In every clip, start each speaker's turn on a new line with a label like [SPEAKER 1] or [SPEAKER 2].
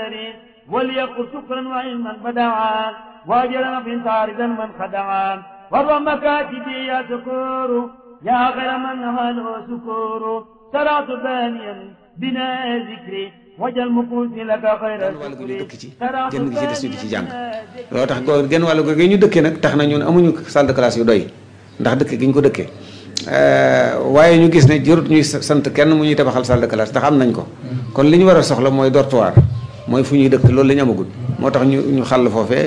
[SPEAKER 1] وليقل شكرا وعلما بدعا واجرا في طاردا من خدعا وضم كاتبي يا سكور يا غير من نهاله سكور سرعت بانيا بنا ذكري wajal mu kuusi la ka xayra
[SPEAKER 2] wàllu gu ñu dëkk ci genn gi ci des ñu di ci jàng loolu tax genn wàllu gi ñu dëkkee nag tax na ñun amuñu salle de classe yu doy ndax dëkk gi ñu ko dëkkee waaye ñu gis ne jërut ñuy sant kenn mu ñuy tabaxal salle de classe ndax am nañ ko kon li ñu war a soxla mooy dortoir mooy fu ñuy dëkk loolu la ñu amagul moo tax ñu xàll foofee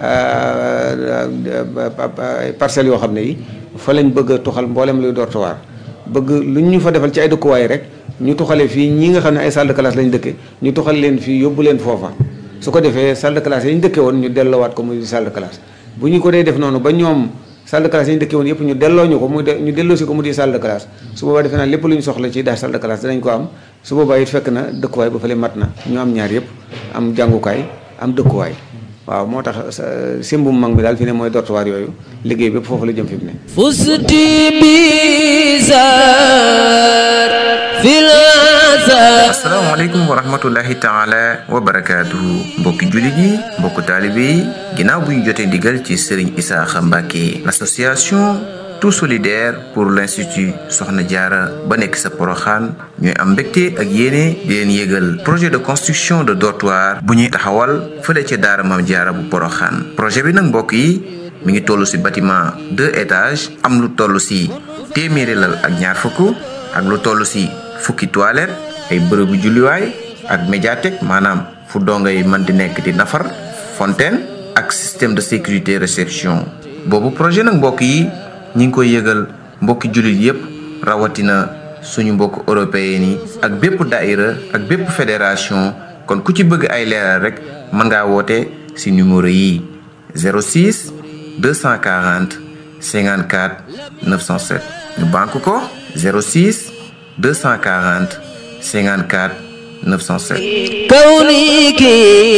[SPEAKER 2] parcelles yoo xam ne yi fa lañ bëgg a tuxal mboolem luy dortoir bëgg lu ñu fa defal ci ay dëkkuwaay rek ñu tuxale fii ñi nga xam ne ay salle de classe lañ dëkke ñu tuxal leen fii yóbbu leen foofa su ko defee salle de classe yi ñu dëkke woon ñu delloowaat ko muy salle de classe bu ñu ko dee def noonu ba ñoom salle de classe yi ñu dëkke woon yëpp ñu delloo ñu ko ñu delloo si ko mu di salle de classe su boobaa defe naa lépp lu ñu soxla ci daal salle de classe danañ ko am su boobaa it fekk na dëkkuwaay ba fële mat na ñu am ñaar yëpp am jàngukaay am dëkkuwaay waaw moo tax simbum mag mi daal fi ne mooy dortoir yooyu liggéey bépp foofu la jëm fi mu ne
[SPEAKER 3] fusti bizar fil asalaamaaleykum wa rahmatullahi taala wa barakaatuhu mbokki jullit yi mbokku taalibe yi ginnaaw bu ñu jotee ndigal ci Serigne Isaaxa Mbàkke l'association tout solidaire pour l'institut Soxna Jaara ba nekk sa Poroxaan ñooy am mbégte ak yéene di leen yégal projet de construction de dortoir bu ñuy taxawal fële ca daara Maam Jaara bu Poroxaan projet bi nag mbokk yi mi ngi toll ci bâtiment 2 étages am lu toll ci téeméeri lal ak ñaar fukk ak lu toll ci fukki toilette ay bërëbu julliwaay ak médiathèque maanaam fu dongo yi mën di nekk di nafar fontaine ak système de sécurité réception boobu projet nag mbokk yi ñi ngi koy yëgal mbokki jullit yépp rawatina suñu mbokk européen yi ak bépp daïra ak bépp fédération kon ku ci bëgg ay leeral rek mën ngaa woote ci numéro yi 06 240 54 907 ñu banque ko 06 240 54 907
[SPEAKER 4] kawniki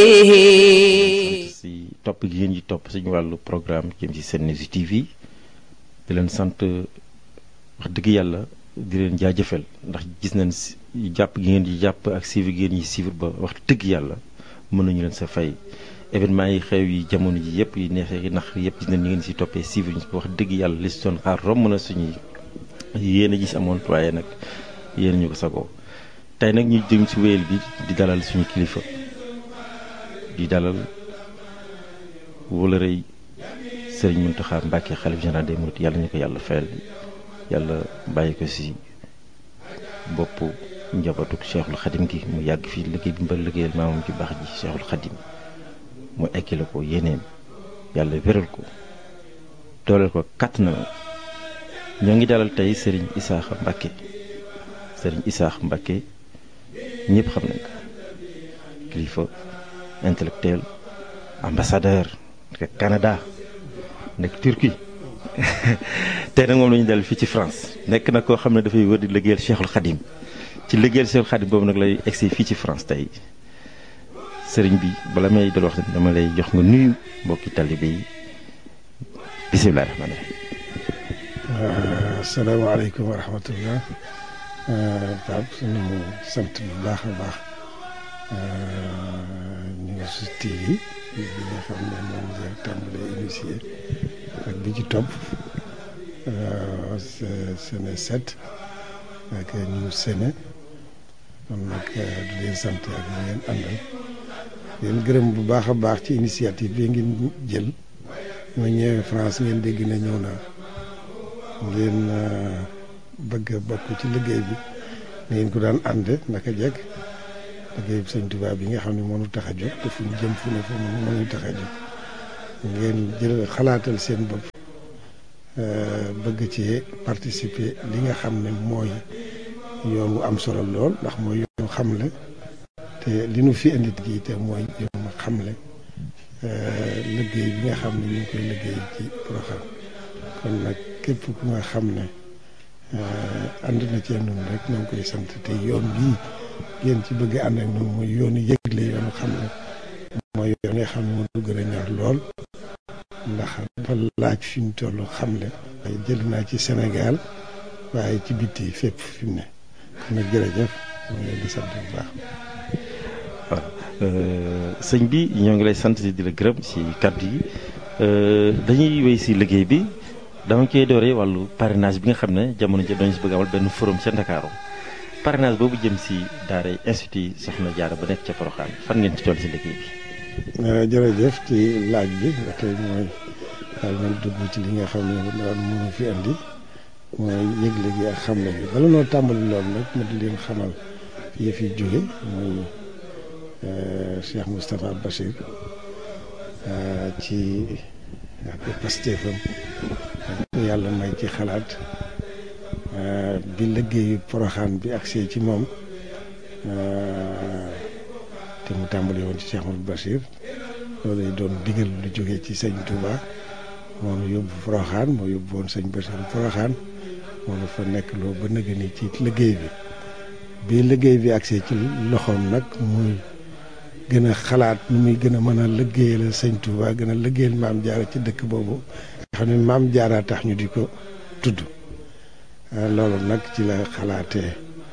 [SPEAKER 4] si topp gi ngeen ji topp suñu wàllu programme jëm ci Sen-News TV di leen sant wax dëgg yàlla di leen jaajëfal ndax gis nañ jàpp gi ngeen di jàpp ak suivre gi ngeen ñi suivre ba wax dëgg yàlla mën nañu leen sa fay événement yi xew yi jamono ji yëpp yi neexee yi nax yëpp gis nañ ñu ngeen si toppee suivre ñu wax dëgg yàlla li si doon xaar romb na suñuy yéen a gis amoon waaye nag yéen ñu ko sagoo tey nag ñu jëm ci wéyal bi di dalal suñu kilifa di dalal wala rëy Serigne Mountakha Mbacké xalif général des mourides yàlla ñu ko yàlla fayal yàlla bàyyi ko ci boppu njabootu Cheikhul Khadim gi mu yàgg fii liggéey bi mbal liggéeyal maamam ci baax ji Cheikhul Khadim mu ekkile ko yéeneem yàlla wéral ko dooleel ko kàttanal ñoo ngi dalal tey Serigne Isaaxa Mbàkke Serigne Isaaxa Mbàkke ñëpp xam nañ ko kilifa intellectuel ambassadeur nekk Canada nekk Turquie tey nag moom la ñu dalal fii ci France nekk na koo xam ne dafay wër di liggéeyal Cheikhul Khadim ci liggéeyal Cheikhul Khadim boobu nag lay egsi fii ci France tey Serigne bi bala may dal wax dama lay jox nga nuyu mbokki talibé yi bisimilah rahmaani rahim.
[SPEAKER 5] asalaamaaleykum wa rahmatullah Pape suñu sant bu baax a baax News TV bi nga xam ne moom nga tàmbalee initié ak bi ci topp Sene 7 ak News Sene kon nag di leen sant ak ñu ngeen àndal leen gërëm bu baax a baax ci initiative bi ngeen jël ñoo ñëwee France ngeen dégg ne ñëw naa ngeen bëgg a bokk ci liggéey bi ngeen ko daan ànde naka jekk liggéey bi Sëñ Tuubaa bi nga xam ne mënu tax a jóg te fu ñu jëm fu ne fa mënu tax a jóg ngeen jël xalaatal seen bopp bëgg ci participer li nga xam ne mooy yoon wu am solo lool ndax mooy yoonu xamle te li nu fi indi gi te mooy yoonu xamle liggéey bi nga xam ne ñu ngi koy liggéey ci Porokhane kon nag képp ku nga xam ne ànd na cee noonu rek ñoo ngi koy sant te yoon bii ngeen ci bëgg ànd ak noonu mooy yoonu yëgle yoonu xam ne mooy yoon nga xam ne moo gën a ñor lool ndax dafa laaj fi ñu toll xamle waaye jël naa ci Sénégal waaye ci bitti fépp fi mu ne kon nag jërëjëf moo ngi leen di sant bu baax.
[SPEAKER 4] waaw sëñ bi ñoo ngi lay sant di la gërëm ci kàddu yi dañuy wéy ci liggéey bi dama koy dooree wàllu parrainage bi nga xam ne jamono ji dañu ci bëgg amal benn forum ca Ndakaaru parrainage boobu jëm ci daara institut Soxna Jaara ba nekk ca Porokhane fan ngeen ci toll ci liggéey bi.
[SPEAKER 5] jërëjëf ci laaj bi tey mooy daal man dugg ci li nga xam ne daal mënu fi andi mooy yëgle gi ak xamle bi bala noo tàmbali loolu nag ma di leen xamal yëf yi jóge mooy Cheikh Moustapha Bachir ci ak pastéefam ak yàlla may ci xalaat bi liggéeyu Porokhane bi agsee ci moom te mu tàmbali woon ci Cheikh Moustapha Bachir loolu doon digal lu jógee ci sëñ Touba moom yóbbu Porokhane moo yóbbu woon sëñ Bachir Porokhane moo dafa nekk loo ba nëgë ni ci liggéey bi liggéey bi agsee ci loxoom nag muy gën a xalaat nu muy gën a mën a liggéeyal sëñ Touba gën a liggéeyal maam Jaara ci dëkk boobu nga xam ne maam Jaara tax ñu di ko tudd loolu nag ci la xalaatee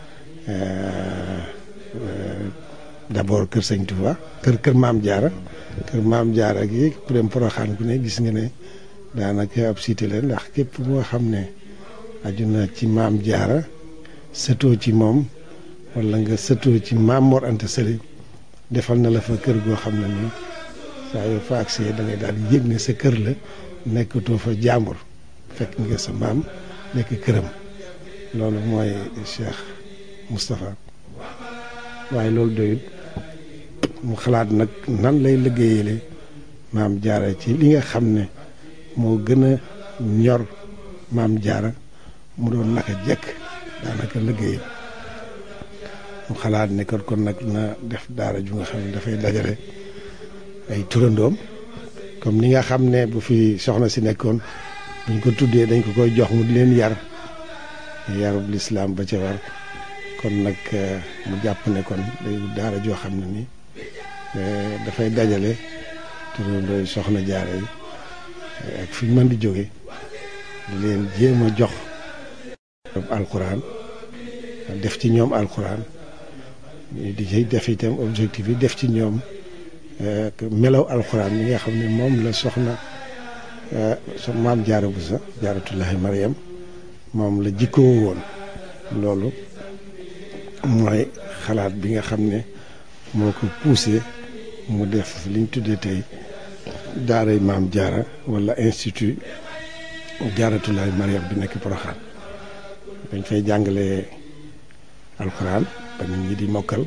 [SPEAKER 5] d'abord kër sëñ Touba kër maam Jaara gi ku dem Porokhane ku ne gis nga ne daanaka ab cité la ndax képp moo xam ne aju na ci maam Jaara sëtoo ci moom wala nga sëtoo ci maam Mor Anta Sali defal na la fa kër goo xam ne nii saa yoo fa agsee da ngay daal di yëg ne sa kër la nekkatoo fa jàmbur fekk nga sa maam nekk këram loolu mooy Cheikh Moustapha waaye loolu doyut mu xalaat nag nan lay liggéeyale maam Jaara ci li nga xam ne moo gën a ñor maam Jaara mu doon naka jekk daanaka liggéeyam mu xalaat ne kon nag na def daara ju nga xam ne dafay dajale ay turandoom comme ni nga xam ne bu fi soxna si nekkoon buñ ko tuddee dañ ko koy jox mu di leen yarub lislaam ba ca war kon nag mu jàpp ne kon day daara joo xam ne ni dafay dajale turandooy soxna Jaara yi ak fi mën di jóge di leen jéem a jox alxuraan def ci ñoom alxuraan di ci def itam objectif yi def ci ñoom melaw alxuraan yi nga xam ne moom la soxna maam Jaara Buso Jaaratullaahi Mariam moom la jikkoo woon loolu mooy xalaat bi nga xam ne moo ko poussé mu def liñ tuddee tey daaray maam Jaara wala institut Jaaratullaahi Mariam bi nekk Porokhane dañ fay jàngale alxuraan ba nit ñi di mokkal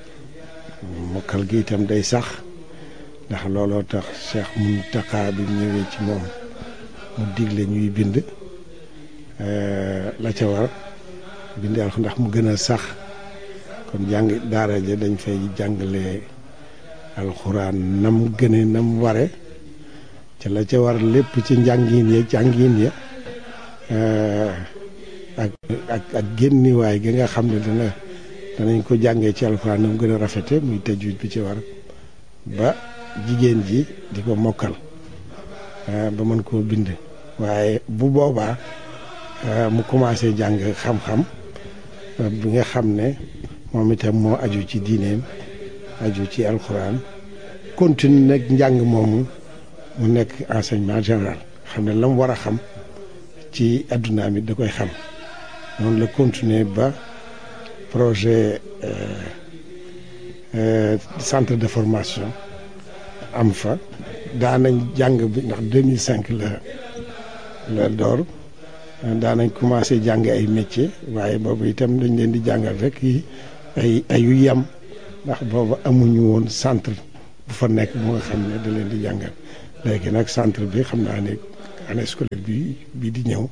[SPEAKER 5] gi itam day sax ndax looloo tax Cheikh Mountakha bi ñëwee ci moom mu digle ñuy bind la ca war bind alxuraan ndax mu gën a sax kon jàng daara ja dañ fay jàngale alxuraan nam gëne nam ware ca la ca war lépp ci njàngin ya ak génniwaay gi nga xam ne danañ ko jàngee ci alxuraan nam gën a rafete muy tajwid bi ci war ba jigéen ji di ko mokkal ba mën koo bind waaye bu boobaa mu commencé jàng xam-xam bi nga xam ne moom itam moo aju ci diineem aju ci alxuraan continue nag njàng moomu mu nekk enseignement général xam ne la mu war a xam ci addunaam it da koy xam noonu la continuer ba projet centre de formation am fa daanañ jàng bi ndax 2005 la door daanañ commencé jàng ay métier waaye boobu itam dañ leen di jàngal rek yi ay yu yem ndax boobu amuñu woon centre bu fa nekk bu nga xam ne da leen di jàngal léegi nag centre bi xam naa ne année scolaire bi di ñëw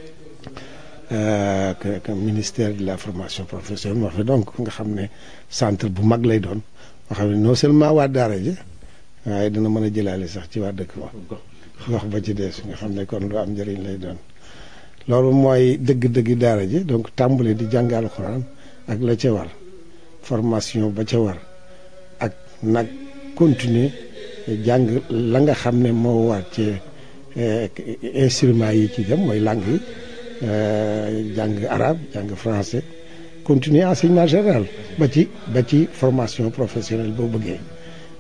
[SPEAKER 5] que ministère de la formation professionnelle moo fa donc nga xam ne centre bu mag lay doon moo xam ne non seulement waa daara ji waaye dina mën a jëlaale sax ci waa dëkk ba gox ba ci des nga xam ne kon lu am njëriñ lay doon loolu mooy dëgg-dëgg daara ji donc tàmbale di jàng alxuraan ak la ca war formation ba ca war ak nag continuer jàng la nga xam ne moo war ci instruments yi ci dem mooy langue yi jàng arabe jàng français continuer enseignement général ba ci formation professionnelle boo bëggee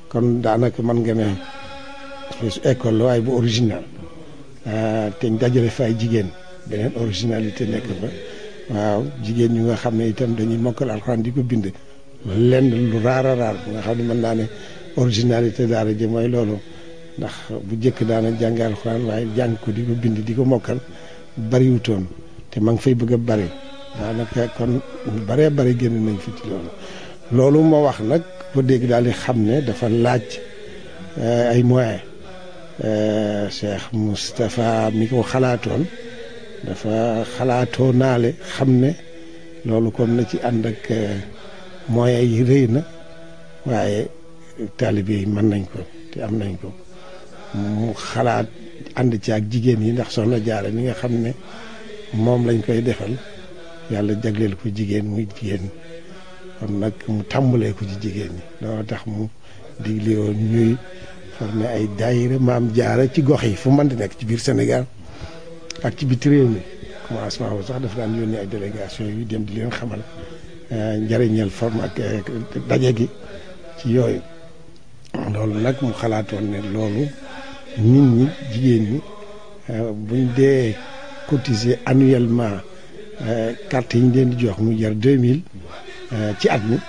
[SPEAKER 5] kon daanaka mën nga ne école la waaye bu original te ñu dajale fa ay jigéen beneen originalité nekk fa waaw jigéen ñu nga xam ne itam dañuy mokkal alxuraan di ko bind lenn lu raar a raar bu nga xam ne mën naa ne originalité daara ji mooy loolu ndax bu njëkk daana jàng alxuraan waaye jàng ko di ko bind di ko mokkal bariwutoon te ma ngi fay bëgg a bari daanaka kon baree bari génn nañ fi ci loolu moo wax nag ko dégg daal di xam ne dafa laaj ay moyens Cheikh Moustapha mi ko xalaatoon dafa xalaatoo naale xam ne loolu kon na ci ànd ak moyens yi rëy na waaye taalibe yi mën nañ ko te am nañ ko mu xalaat ànd ci ak jigéen yi ndax Soxna Jaara mi nga xam ne moom lañ koy defal yàlla jagleel ko jigéen muy jigéen kon nag mu tàmbalee ko ci jigéen ñi loolu tax mu digle woon ñuy formé ay daayira Maam Jaara ci gox yi fu mën di nekk ci biir Sénégal ak ci biti réew mi commencement boobu sax dafa daan yónnee ay délégation yu dem di leen xamal njëriñal forme ak daje gi ci yooyu loolu nag mu xalaatoon ne loolu nit ñi jigéen ñi buñ dee cotiser annuellement carte yi ñu leen di jox mu jar 2000 ci at mi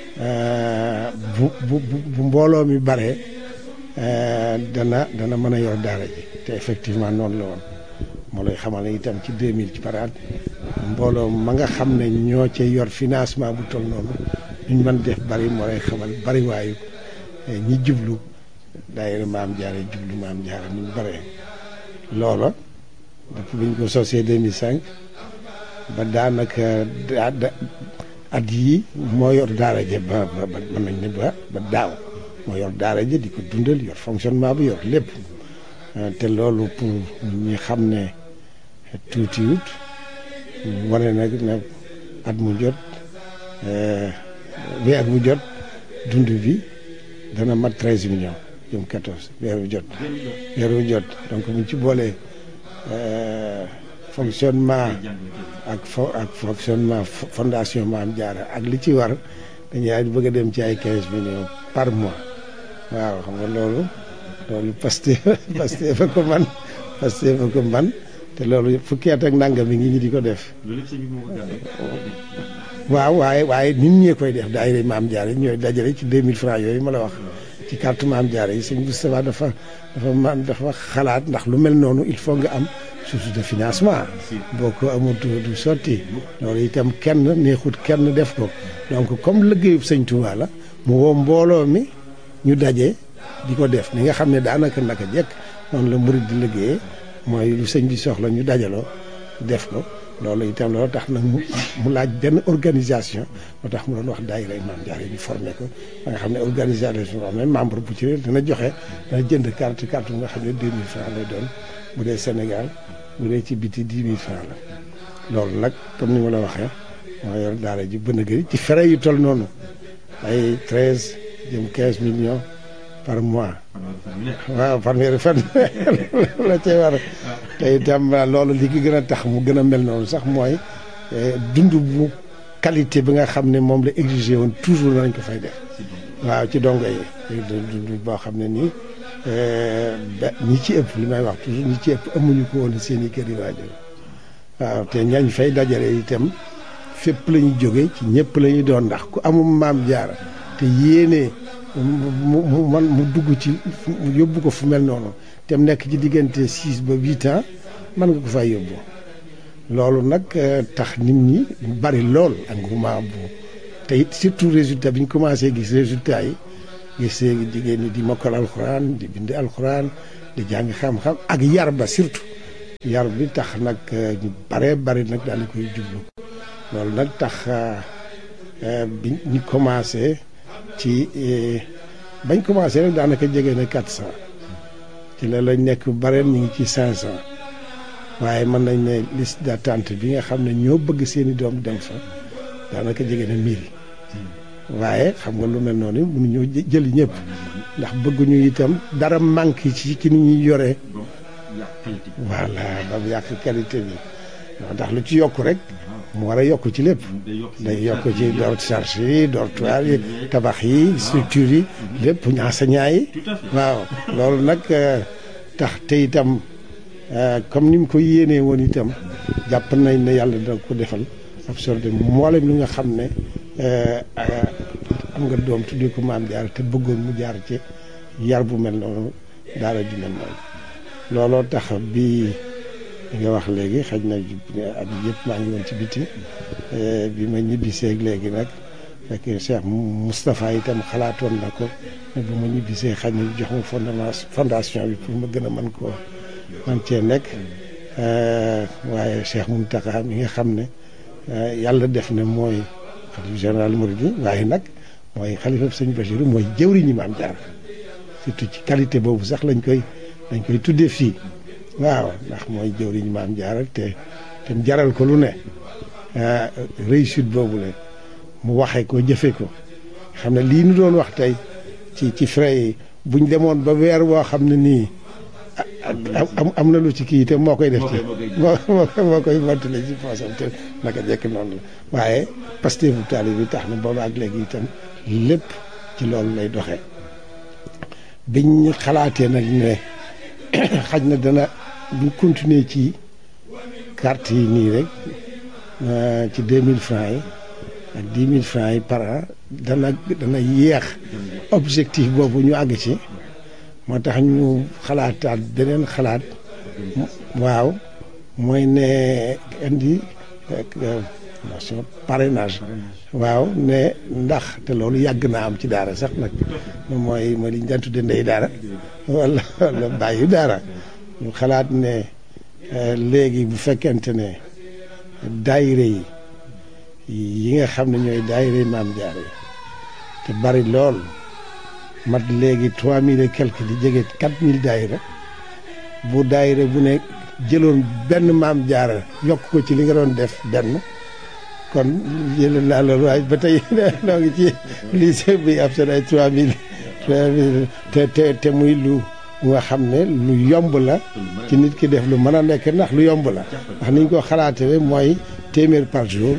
[SPEAKER 5] bu mbooloo mi bare dana mën a yor daara ji te effectivement noonu la woon moo lay xamal ne itam ci 2000 ci par at mbooloo ma nga xam ne ñoo ca yor financement bu toll noonu ñu mën def bari moo lay xamal bari waayu ñi jublu daayira Maam Jaara jublu Maam Jaara ni ñu baree loola depuis bi ñu ko sosee 2005 ba daanaka at yii moo yor daara ja ba mën nañ ne ba daaw moo yor daara ja di ko dundal yor fonctionnement bi yor lépp te loolu pour ñi xam ne tuutiwut wane nag ne at mu jot weer bu jot dund bi dana mat 13 millions jëm 14 weer bu jot donc buñ ci boolee fonctionnement ak fonctionnement fondation Maam Jaara ak li ci war dañuy bëgg a dem ci ay 15 millions par mois waaw xam nga loolu Pastef fa ko man te loolu fukki at ak nangam mi ngi ñi di ko def waaw waaye nit ñee koy def daayira Maam Jaara ñooy dajale ci 2000 francs yooyu ma la wax ci carte Maam Jaara yi sëñ Moustapha dafa xalaat ndax lu mel noonu il faut nga am source de financement boo ko amul du sotti loolu itam kenn neexut kenn def ko donc comme liggéeyub sëñ Touba la mu woo mbooloo mi ñu daje di ko def ni nga xam ne daanaka naka jekk noonu la murid di liggéeyee mooy lu sëñ bi soxla ñu dajaloo def ko loolu itam loolu tax nag mu laaj benn organisation moo tax mu doon wax daayira Maam Jaara yi ñu formé ko ba nga xam ne organisation boo xam ne membre bu ci réer dana jënd carte bu nga xam ne 2000 francs lay doon bu dee Sénégal bu dee ci biti 10 000 francs la loolu nag comme ni ma la waxee moo yor daara ji bën a gëri ci frais yu toll noonu ay 13 jëm 15 millions par mois waaw fanweeri fan la cay war te itam loolu li ki gën a tax mu gën a mel noonu sax mooy dund bu qualité bi nga xam ne moom la exigé woon toujours nañ ko fay def waaw ci dongo yi dund boo xam ne nii ñi ci ëpp li may wax toujours ñi ci ëpp amuñu ko woon seen i kër yi waajur waaw te ñañ fay dajale itam fépp la ñu jóge ci ñëpp la ñuy doon ndax ku amul Maam Jaara te yéene mu dugg ci mu yóbbu ko fu mel noonu te mu nekk ci diggante 6 ba 8 ans mën nga ko fay yóbbu loolu nag tax nit ñi bari lool engouement bu te it surtout résultat bi ñu commencé gis résultat yi gis jigéen ñi di mokkal alxuraan di bind alxuraan di jàng xam-xam ak yar ba surtout yar bi tax nag ñu baree bari nag daal di koy jublu loolu nag tax bi ñu commencé ci bañ commencé rek daanaka jege na 400 ci la lañ nekk bareen ñu ngi ci 500 waaye mën nañ ne liste d'attente bi nga xam ne ñoo bëgg seeni doom dem fa daanaka jege na 1000 waaye xam nga lu mel noonu mënuñoo jëli ñëpp ndax bëgguñu itam dara manque ci ni ñuy yoree voilà ba mu yàq qualité bi ndax lu ci yokk rek mu war a yokk ci lépp day yokk ci charge yi dortoir yi tabax yi structure yi lépp enseignants yi waaw loolu nag tax te itam comme ni mu ko yéenee woon itam jàpp nañ ne yàlla dina ko defal absorbé mboolem li nga xam ne am nga doom tuddee ko Maam Jaara te bëggoon mu jaar ci yar bu mel noonu daara ju mel noonu looloo tax bi nga wax léegi xaj na at yëpp maa ngi woon ci biti bi ma ñibbisee léegi nag fekk Cheikh Moustapha itam xalaatoon na ko ne bu ma ñibbisee xaj na jox ma fondation bi pour ma gën a mën koo man cee nekk waaye Cheikh Mountakha mi nga xam ne yàlla def ne mooy xalifa général Mouride waaye nag mooy xalifa sëñ Bachir mooy jëwriñu Maam Jaara surtout ci qualité boobu sax dañ koy tuddee fii waaw ndax mooy jëwriñu Maam Jaara te jaral ko lu ne réussite boobu la mu waxee ko jëfee ko xam ne lii nu doon wax tey ci frais yi buñ demoon ba weer woo xam ne nii am na lu ci kii te moo koy def ci moo koy mottale ci poosam te naka jekk noonu la waaye Pastef bu taali bi tax na booba ak léegi itam lépp ci loolu lay doxee biñ xalaatee nag ne xaj na dana bu continuer ci carte yi nii rek ci 2000 francs yi ak 10 000 francs yi par an dana yéex objectif boobu ñu àgg ci moo tax ñu xalaataat beneen xalaat waaw mooy ne indi parrainage waaw ne ndax te loolu yàgg naa am ci daara sax nag mooy li ñu daan tudde ndey daara wala bàyyi daara ñu xalaat ne léegi bu fekkente ne daayire yi nga xam ne ñooy daayire Maam Jaara yi te bari lool mat léegi 3000 et quelque di jege 4000 daayira bu daayira bu ne jëloon benn Maam Jaara yokk ko ci li nga doon def benn kon jël naa loolu waaye ba tey noo ngi ci lycée bi ab seen ay 3000 te muy lu nga xam ne lu yomb la ci nit ki def lu mën a nekk ndax lu yomb la ndax ni ñu ko xalaatee mooy téeméer par jour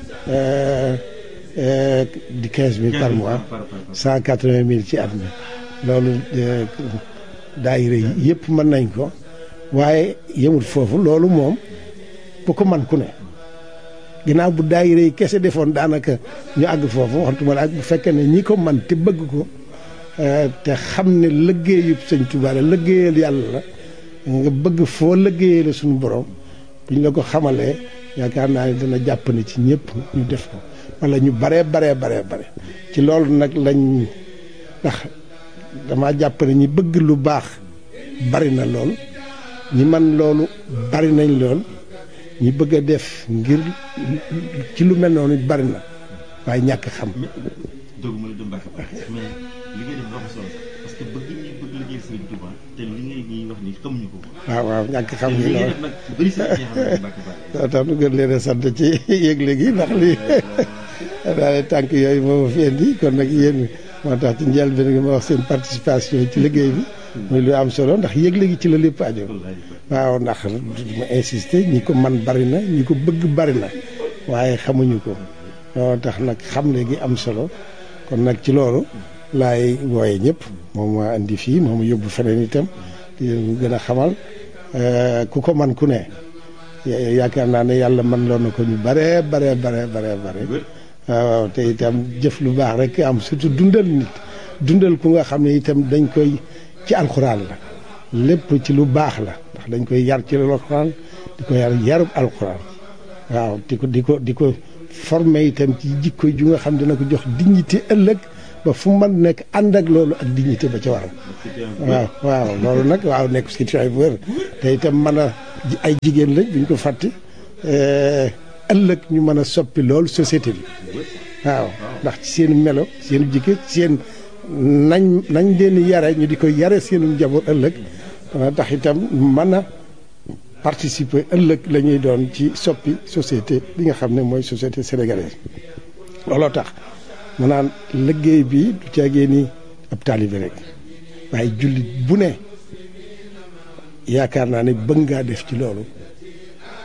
[SPEAKER 5] di 15000 par mois 180000 ci at mi loolu daayira yi yëpp mën nañ ko waaye yemut foofu loolu moom bu ko man ku ne ginnaaw bu daayira yi kese defoon daanaka ñu àgg foofu waxtuma la ak bu fekkee ne ñi ko man te bëgg ko te xam ne liggéeyu Sëñ Tuubaa la liggéeyal yàlla la nga bëgg foo liggéeyee la suñu borom buñ la ko xamalee yaakaar naa ne dana jàpp ne ci ñëpp ñu def ko wala ñu bare ci loolu nag lañ ndax dama jàpp ne ñi bëgg lu baax bari na lool ñi man loolu bari nañ lool ñi bëgg a def ngir ci lu mel noonu bari na waaye ñàkk xam.
[SPEAKER 4] doguma la Mbacke mais li ngay def dafa solo parce que bëgg ñi bëgg liggéey Sëriñ Touba te li ngay ñuy wax ni xamuñu ko.
[SPEAKER 5] waaw ñàkk xam gi loolu
[SPEAKER 4] nag bëri sa ñi xam Mbacke
[SPEAKER 5] Ba. tax nu gën leen a sant ci yëgle gi ndax lii daal tànk yooyu moo fi indi kon nag yéen moo tax ci njëlbéen nga ma wax seen participation ci liggéey bi. muy lu am solo ndax yëgle gi ci la lépp aju. waaw ndax ma insister ñi ko man bari na ñi ko bëgg bari na waaye xamuñu ko loolu tax nag xam léegi am solo kon nag ci loolu laay wooye ñëpp moom maa indi fii moom yóbbu feneen itam di leen gën a xamal ku ko man ku ne yaakaar naa ne yàlla man loon na ko ñu bare waaw te itam jëf lu baax rek am surtout dundal nit dundal ku nga xam ne itam dañ koy ci alxuraan la lépp ci lu baax la ndax dañ koy yar ci alxuraan di ko yarub alxuraan waaw di ko formé itam ci jikko ju nga xam dina ko jox dignité ëllëg ba fu man nekk ànd ak loolu ak dignité ba ca war waaw loolu nag waaw nekk situation bu wér te itam mën a ay jigéen lañ buñ ko fàtte ëllëg ñu mën a soppi loolu société bi waaw ndax ci seen melo seen jikko seen nañ leen yare ñu di ko yare seenu njaboot ëllëg dana tax itam mën a participer ëllëg la ñuy doon ci soppi société bi nga xam ne mooy société sénégalaise looloo tax mu naan liggéey bi du caagee ni ab taalibe rek waaye jullit bu ne yaakaar naa ne bëgg ngaa def ci loolu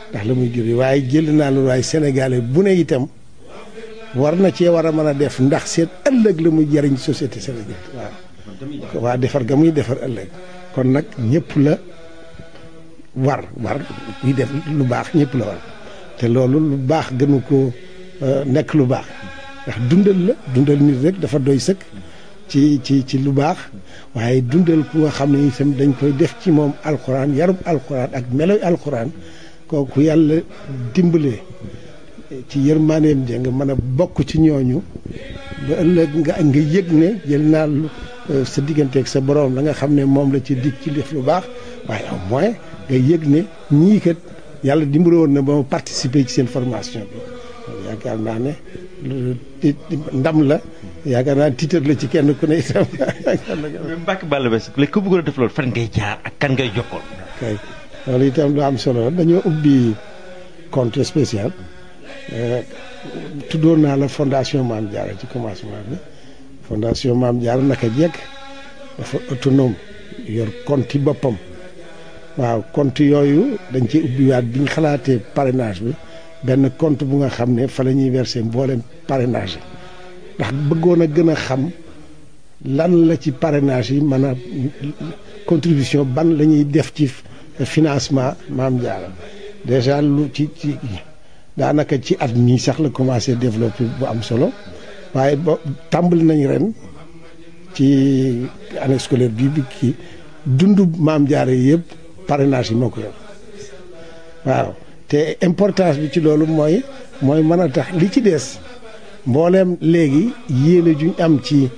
[SPEAKER 5] ndax la muy jur waaye jël naa loolu waaye sénégalais bu ne itam war na cee war a mën a def ndax seen ëllëg la muy jariñ société sénégal waa defar ga muy defar ëllëg kon nag ñëpp la war yi def lu baax ñëpp la war te loolu lu baax gënu ko nekk lu baax ndax dundal nit rek dafa doy sëkk ci lu baax waaye dundal ku nga xam ne itam dañ koy def ci moom alxuraan yarub alxuraan ak meloy alxuraan kooku yàlla dimbalee ci yërmaaneem ja nga mën a bokk ci ñooñu ba ëllëg nga yëg ne jël naa sa digganteeg sa borom la nga xam ne moom la ci dig ci def lu baax waaye au moins nga yëg ne ñii kat yàlla dimbale woon na ba ma participer ci seen formation bi yaakaar naa ne ndam la yaakaar naa tiitar la ci kenn ku ne itam.
[SPEAKER 4] Mbacke Balla Basse léegi ku bëggoon a def loolu fan ngay jaar ak kan ngay jokkoon.
[SPEAKER 5] kay loolu itam lu am solo dañoo ubbi compte spécial tuddoon naa la fondation Mame Diarra ci commencement bi fondation Mame Diarra naka jekk dafa autonome yor compte yi boppam waaw compte yooyu dañ ci ubbiwaat bi ñu xalaatee parrainage bi benn compte bu nga xam ne fa la ñuy verser mboolem parrainage ndax bëggoon a gën a xam lan la ci parrainage yi mën a contribution ban la ñuy def ci financement Mame Diarra déjà lu ci daanaka ci at mii sax la commencé développer bu am solo waaye ba tàmbali nañ ren ci année scolaire bi kii dundu Mame Diarra yëpp parrainage yi moo ko yor waaw te importance bi ci loolu mooy mën a tax li ci des mbooleem léegi yéene juñ am ci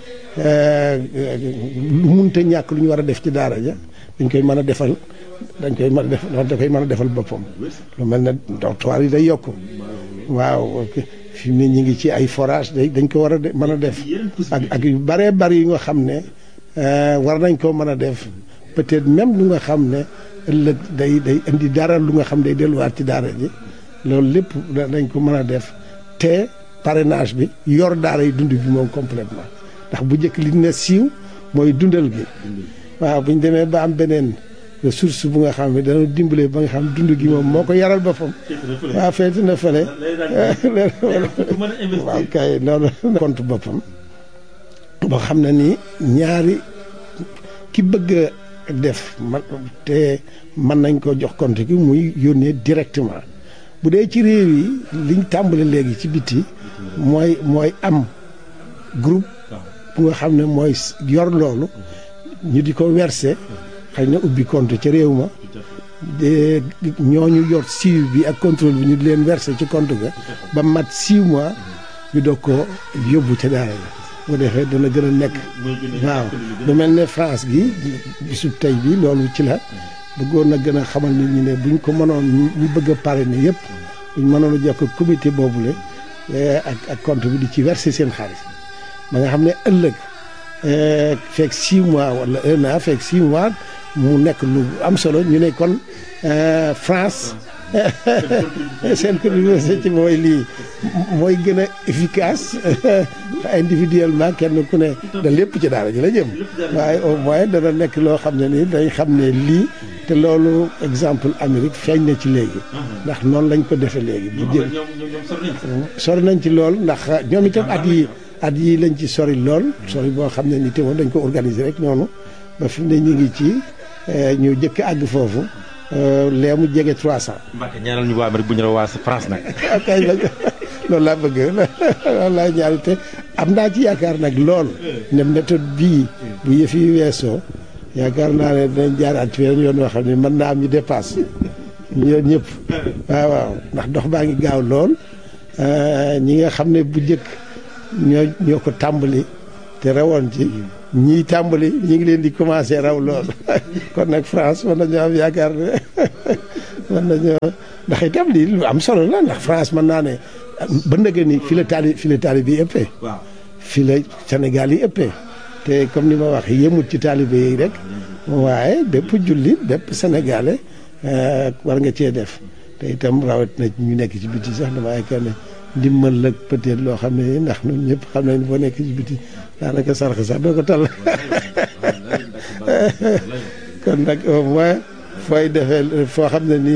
[SPEAKER 5] lu munta ñàkk lu ñu war a def ci daara ja dañ koy mën a defal da koy mën a defal boppam lu mel ne dortoir yi day yokk waaw fi mu ne ñu ngi ci ay forage dañ ko war a mën a def ak yu bëree bëri yi nga xam ne war nañ koo mën a def peut-être même lu nga xam ne ëllëg day indi dara lu nga xam day delluwaat ci daara ji loolu lépp dañ ko mën a def te parrainage bi yor daara yi dund bi moom complètement ndax bu njëkk li ne siiw mooy dundal gi waaw bu ñu demee ba am beneen ressource bu nga xam ne dana dimbalee ba nga xam dund gi moom moo ko yaral boppam waaw feeti na fële waaw kay noonu compte boppam boo xam ne nii ñaari ki bëgg a def te mën nañ ko jox compte gi muy yónnee directement bu dee ci réew yi liñ tàmbale léegi ci biti mooy am groupe bu nga xam ne mooy yor loolu ñu di ko verser xëy na ubbi compte ca réew ma ñooñu yor suivi bi ak contrôle bi ñu di leen verser ci compte ga ba mat 6 mois ñu doog ko yóbbu ca daara la bu defee dana gën a nekk waaw lu mel ne France gi bisub tey bi loolu ci la bëggoon na gën a xamal nit ñi ne buñ ko mënoon ñu bëgg a parrainer yëpp buñ mënoon a jokk comité boobule ak compte bi di ci verser seen xaalis ba nga xam ne ëllëg fekk 6 mois wala 1 an fekk 6 mois mu nekk lu am solo ñu ne kon France seen contribution ci mooy lii mooy gën a efficace individuellement kenn ku ne da lépp ci daara ji la jëm waaye au moins dana nekk loo xam ne ni dañ xam ne lii te loolu exemple Amérique feeñ na ci léegi ndax noonu lañ ko defee léegi bu jël sori nañ ci lool ndax ñoom itam at yi lañ ci sori lool sori boo xam ne ni te woon dañ ko organiser rek noonu ba fi mu ne ñu ngi ci ñu jëkk àgg foofu lee mu jege 300.
[SPEAKER 4] Mbacke ñaanal ñu waa Amérique bu ñu la waa France nag.
[SPEAKER 5] kay loolu laa bëgg loolu laa ñaari te am naa ci yaakaar nag lool ne méthode bii bu yëf yi weesoo yaakaar naa ne dinañ jaaraat ci yoon yoo xam ne mën naa am ñu dépasse ñoom ñëpp waaw ndax dox baa ngi gaaw lool ñi nga xam ne bu njëkk ñoo ko tàmbali te rawoon ci ñii tàmbali ñu ngi leen di commencé raw lool kon nag France mën nañoo am yaakaar ne mën nañoo ndax itam lii lu am solo la ndax France mën naa ne ba ndëgë ni fi la taalibe yi ëppee fi la Sénégal yi ëppee te comme ni ma wax yemut ci taalibe yi rek waaye bépp jullit bépp sénégalais war nga cee def te itam rawat na ñu nekk ci biti sax dama yaakaar ne ndimbal la peut-être loo xam ne ndax ñun ñëpp xam nañ boo nekk ci biti daanaka sarx sax doo ko tal kon nag au moins fooy defee foo xam ne nii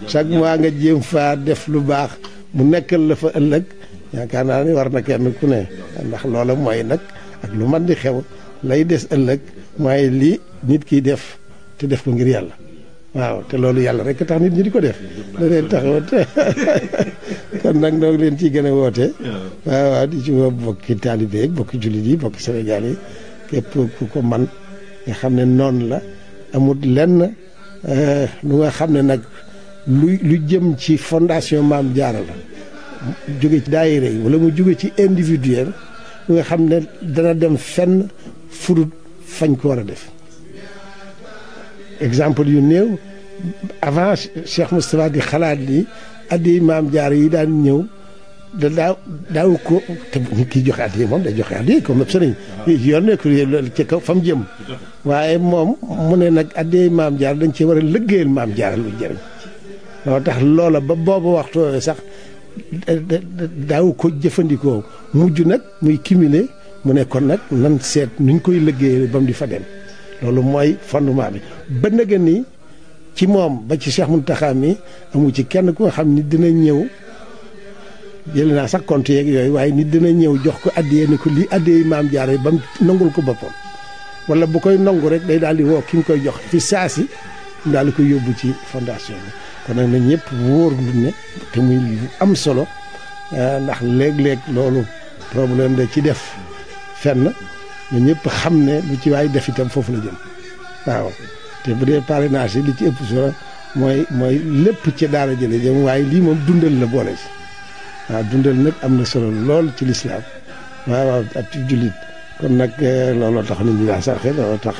[SPEAKER 5] chaque mois nga jéem faa def lu baax mu nekkal la fa ëllëg yaakaar naa ni war na kenn ku ne ndax loola mooy nag ak lu man di xew lay des ëllëg mooy li nit kiy def te def ko ngir yàlla waaw te loolu yàlla rek tax nit ñi di ko def da leen taxawat kon nag noo ngi leen ciy gën a woote waaw di ci woo bokki taalibe yi bokki jullit yi bokki Sénégal yi képp ku ko man nga xam ne noonu la amul lenn lu nga xam ne nag lu jëm ci fondation Maam Jaara la jóge ci daayira yi wala mu jóge ci individuel lu nga xam ne dana dem fenn furut fañ ko war a def exemple yu néew avant Cheikh Moustapha di xalaat ni addi Maam Jaara yi daan ñëw daaw ko te nit ki joxe addi moom day joxe addi comme sëriñ yoon nekk ci kaw fa mu jëm waaye moom mu ne nag addi Maam Jaara dañ ci war a liggéeyal Maam Jaara lu jëriñ loo tax loola ba boobu waxtu sax daaw ko jëfandikoo mujj nag muy cumuler mu ne kon nag nan seet nuñ koy liggéeyal ba mu di fa dem loolu mooy fondement bi ba nga ni ci moom ba ci Cheikh Mountakha mi amu ci kenn ku nga xam ni dina ñëw jël naa sax compte yeeg yooyu waaye nit dina ñëw jox ko addiyee ni ko lii addiyee Maam Jaara ba mu nangul ko boppam wala bu koy nangu rek day daal di woo ki nga koy jox fi saasi daal di koy yóbbu ci fondation bi kon nag na ñëpp wóor lu ne te muy lu am solo ndax léeg-léeg loolu problème da ci def fenn na ñëpp xam ne lu ci waay def itam foofu la jëm waaw te bu dee parrainage yi li ci ëpp solo mooy lépp ci daara jële jëm waaye lii moom dundal la boole ci waaw dundal nag am na solo lool ci lislaam waaw ak ci jullit kon nag looloo tax nit ñi daa sarxe looloo tax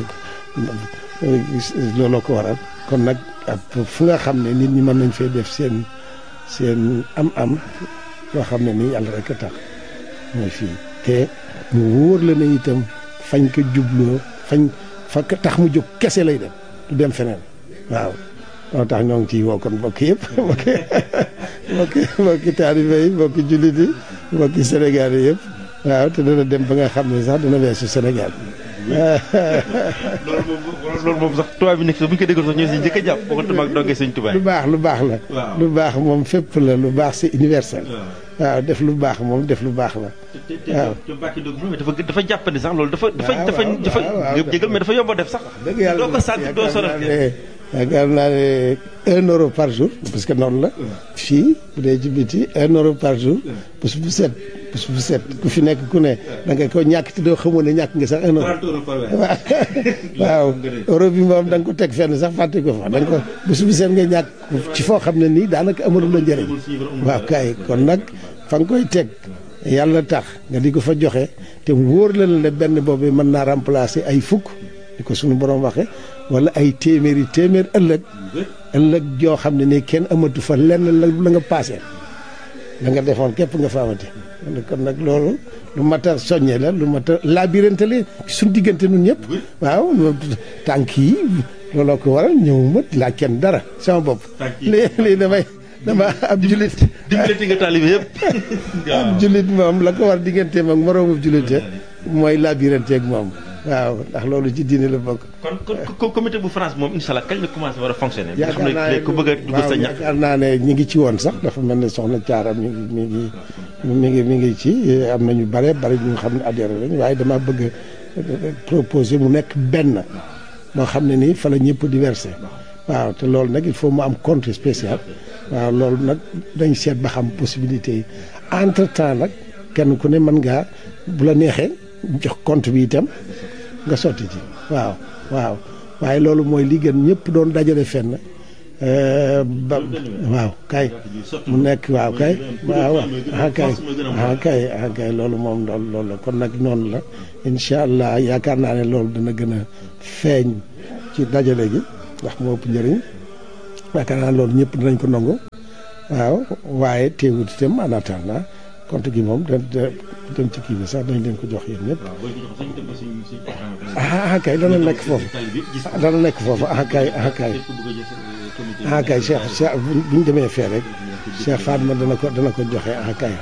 [SPEAKER 5] looloo ko waral kon nag fu nga xam ne nit ñi mën nañ fee def seen am-am loo xam ne nii yàlla rek a tax mooy fii te mu wóor la ne itam fañ ko jubloo fa tax mu jóg kese lay dem du dem feneen waaw loolu tax ñoo ngi ciy woo kon mbokk yëpp mbokki taalibe yi mbokki jullit yi mbokki Sénégal yi yëpp waaw te dana dem ba nga xam ne sax dana weesu Sénégal
[SPEAKER 4] loolu moom sax tubaab bi nekk bu ñu ko déggoon sax ñoo si njëkk a jàpp boo ko mag dongee sëñ tubaab
[SPEAKER 5] lu baax la lu baax moom fépp la lu baax c'est universel waaw def lu baax moom def lu baax la waaw
[SPEAKER 4] te Mbacke Ndiob dafa jàppandi sax loolu dafa jégal mais dafa yomb a def sax
[SPEAKER 5] dëgg yàlla
[SPEAKER 4] doo ko sant doo sonal
[SPEAKER 5] yaakaar naa ne 1 euro par jour parce que noonu la fii bu dee ci biti 1 euro par jour bés bu set ku fi nekk ku ne da nga ko ñàkk te doo xamoon ne ñàkk nga sax 1 euro waaw euro bi moom da nga ko teg fenn sax fàtte ko fa da nga ko bés bu set nga ñàkk ci foo xam ne nii daanaka amalul la njëriñ waaw kay kon nag fa nga koy teg yàlla tax nga di ko fa joxe te wóor la ne benn boobu mën naa remplacer ay fukk di ko suñu borom waxe wala ay téeméer ëllëg joo xam ne nii kenn amatu fa lenn la nga paasee la nga defoon képp nga fa amati kon nag loolu lu mat a soññe la lu mat a labirante la suñ diggante nun ñëpp waaw tànk yi looloo ko waral ñëwuma laa kenn dara sama bopp lii dama ab jullit
[SPEAKER 4] diggante nga taalibe yëpp
[SPEAKER 5] ab jullit moom la ko war digganteem ak moroomu jullite mooy labirante ak moom waaw ndax loolu ci diine la bokk.
[SPEAKER 4] kon comité bu France moom incha allah kañ la commencé war a fonctionner. yaakaar naa ne ku bëgg a dugg sa ñax
[SPEAKER 5] yaakaar naa ne ñi ngi ci woon sax dafa mel ne soxna Thiara mi ngi ci am nañu bari ñu xam ne adhéré lañ waaye dama bëgg proposer mu nekk benn moo xam ne nii fa la ñëpp di versé waaw te loolu nag il faut mu am compte spécial waaw loolu nag dañ seet ba xam possibilité yi entre temps nag kenn ku ne mën ngaa bu la neexee. jox compte bi itam nga sotti ci waaw waaye loolu mooy li gën ñëpp doon dajale fenn waaw kay mu nekk waaw kay loolu moom loolu la kon nag noonu la incha allah yaakaar naa ne loolu dana gën a feeñ ci dajale gi ndax moo ëpp njëriñ yaakaar naa loolu ñëpp dinañ ko nangu waaw waaye teewut itam en attendant compte gi moom dem ci kii bi sax dañ leen ko jox yéen ñëpp kay dana nekk foofu kay Cheikh bu ñu demee fee rek Cheikh Fatma dana ko joxe kay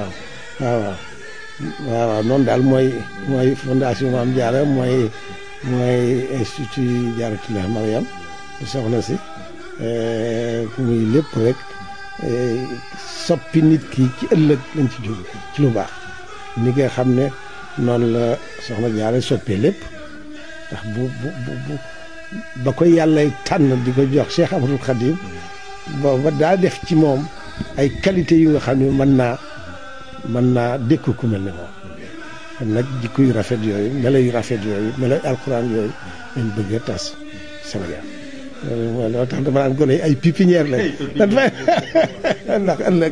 [SPEAKER 5] waaw noonu daal mooy fondation Maam Jaara mooy institut Jaaratullahi Mariam soxna si muy lépp rek soppi nit ki ci ëllëg lañ ci jóg ci lu baax ni nga xam ne noonu la soxna Jaara soppee lépp ndax bu ba ko yàlla tànn di ko jox Cheikh Ahmadul Khadim booba daa def ci moom ay qualité yu nga xam ne mën naa dékku ku mel ne moom kon nag jikko yu rafet yooyu melo yu rafet yooyu melo alxuraan yooyu lañ bëgg a tas Sénégal loolu tax dama naan gone yi ay pépinière lañ ndax ëllëg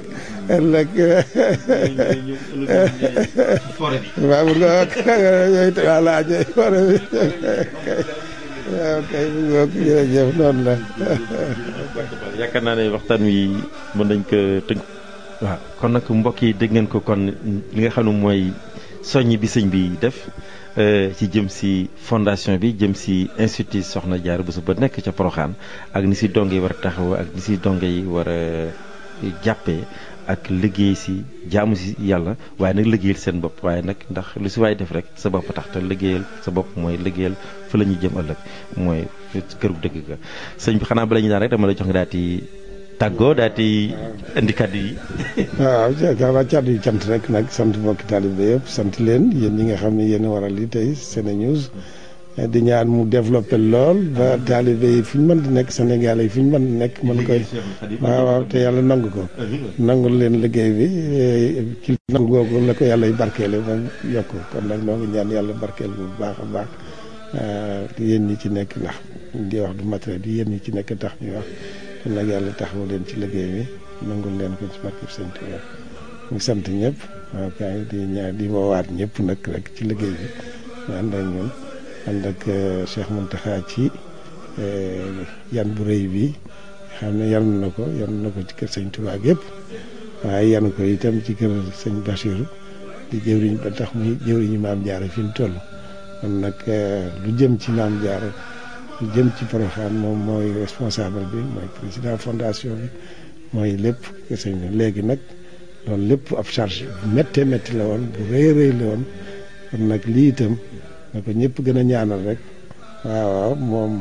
[SPEAKER 5] waaw mun nga yooyu voilà ñooy forêt bi waaw kay mu ngoog jërëjëf noonu la
[SPEAKER 4] yaakaar naa ne waxtaan wi mën nañ ko tënk. waaw kon nag mbokk yi dégg ngeen ko kon li nga xam ne mooy soññ bi sëñ bi def ci jëm si fondation bi jëm si institut Soxna Jaara Bousso ba nekk ca Porokhane ak ni si donge yi war a taxaw ak ni si donge yi war a jàppee ak liggéey si jaamu si yàlla waaye nag liggéeyal seen bopp waaye nag ndax lu si waay def rek sa bopp tax te liggéeyal sa bopp mooy liggéeyal fa la ñuy jëm ëllëg mooy këru dëgg ga sëñ bi xanaa bala ñu daan rek dama lay jox nga daal di tàggoo daal di indi kàddu yi.
[SPEAKER 5] waaw xanaa kàddu yi cant rek nag sant mbokki taalibe yëpp sant leen yéen ñi nga xam ne yéen a waral li tey SeneNews di ñaan mu développé lool ba taalibe yi fu ñu mën di nekk Sénégal yi fu ñu mën di nekk mën koy waaw te yàlla nangu ko nangul leen liggéey bi ci nangu googu la ko yàlla y barkeele ba yokk kon nag noo ngi ñaan yàlla barkeel bu baax a baax yéen ñi ci nekk ndax di wax du matériel di yéen ñi ci nekk tax ñuy wax kon nag yàlla taxawu leen ci liggéey bi nangul leen ko ci barkeb Sëñ Tuubaa ñu sant ñëpp waaw kay di ñaan di woowaat ñëpp nag rek ci liggéey bi ñu ànd ak ñun ànd ak Cheikh Mountakha ci yan bu rëy bi xam ne yan na ko ci kër Sëñ Tuubaa yëpp waaye yan ko itam ci kër Sëñ Bassirou di jëwriñ ba tax muy jëwriñu Maam Jaara fi mu toll kon nag lu jëm ci Maam Jaara lu jëm ci Porokhane moom mooy responsable bi mooy président fondation bi mooy lépp kër sëñ bi léegi nag loolu lépp ab charge bu méttee métti la woon bu rëy la woon kon nag lii itam na ko ñëpp gën a ñaanal rek waaw moom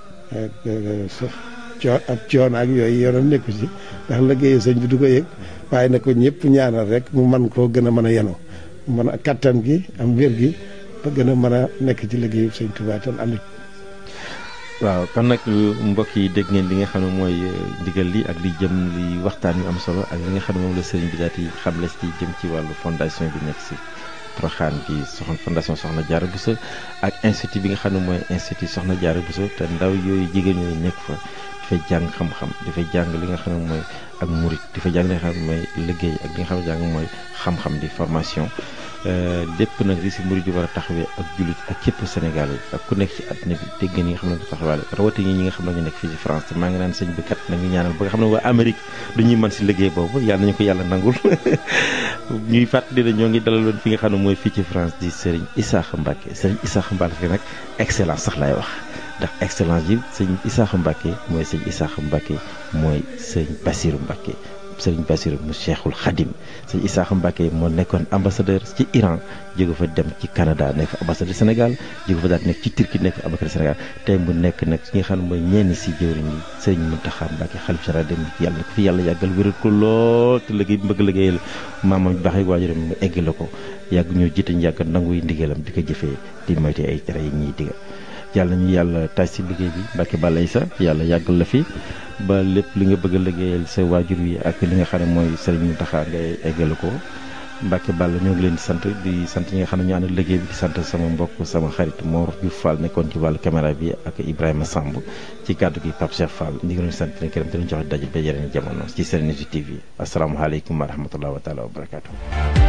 [SPEAKER 5] ab coono ak yooyu yoonam nekku ci ndax liggéeyu sëñ bi du ko yëg waaye na ko ñëpp ñaanal rek mu man koo gën a mën a yenu mën a kattan gi am wér gi ba gën a mën a nekk ci liggéeyu sëñ Tuubaa tam ànd.
[SPEAKER 4] waaw kon nag mbokk yi dégg ngeen li nga xam ne mooy ndigal li ak li jëm li waxtaan yu am solo ak li nga xam ne moom la sëriñ bi daal di xamle ci jëm ci wàllu fondation bi nekk si Porokhane bi fondation Soxna Jaara Bousso ak institut bi nga xam ne mooy institut Soxna Jaara Bousso te ndaw yooyu jigéen ñooyu nekk fa dafay jàng xam-xam dafay jàng li nga xam ne mooy ak murit dafay jàng li nga xam ne mooy liggéey ak li nga xam ne jàng mooy xam-xam di formation lépp nag li si murit yi war a taxawee ak jullit ak képp Sénégal yi ak ku nekk ci àddina bi dégg ngeen ñi nga xam ne du taxawaale rawatina ñi nga xam ne ñu nekk fii ci France te maa ngi naan sëñ bi kat nañu ñaanal ba nga xam ne waa Amérique du ñuy mën si liggéey boobu yàlla nañu ko yàlla nangul ñuy fàttali ne ñoo ngi dalaloon fi nga xam ne mooy fii ci France di Serigne Issakha Mbacké Serigne Issakha Mbacké nag excellence sax laay wax ndax excellence ji sëñ Issakha Mbacké mooy sëñ Issakha Mbacké mooy sëñ Bassirou Mbacké Sëriñ Bassirou mu Cheikhul Khadim sëñ Issakha Mbacké moo nekkoon ambassadeur ci Iran jóge fa dem ci Canada nekk ambassadeur Sénégal jóge fa daal nekk ci Turquie nekk ambassadeur Sénégal tey mu nekk nag ñi nga xam ne mooy ñenn si jëwriñ yi Sëriñ Mountakha Mbacké xalif général dem ci yàlla ko fi yàlla yàggal wéral ko lool te liggéey bi bëgg liggéeyal maamam baax yi waajuram mu egg la ko yàgg ñoo jiite ñu yàgg nanguy ndigalam di ko jëfee di moyte ay tere yi ñuy diga yàlla ñu yàlla taaj si liggéey bi Mbacké Balla Issa yàlla yàggal la fi ba lépp li nga bëgg a liggéeyal sa waajur wi ak li nga xam ne mooy Serigne Mountakha ngay eggale ko Mbacké Balla ñoo ngi leen di sant ñi nga xam ne ñu ànd liggéey bi di sant sama mbokk sama xarit Mor Diouf Fall nekkoon ci wàllu caméra bi ak Ibrahima Samb ci kàddu gi Pape Cheikh Fall ñu ngi leen di sant leen këram te ñu joxe daje ba yeneen jamono ci SeneNews TV asalaamaaleykum wa rahmatulah wa taala wa barakaatu.